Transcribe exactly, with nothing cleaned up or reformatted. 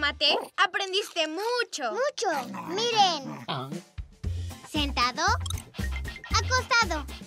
Tomate. Aprendiste mucho. Mucho. Miren. Ah. Sentado. Acostado.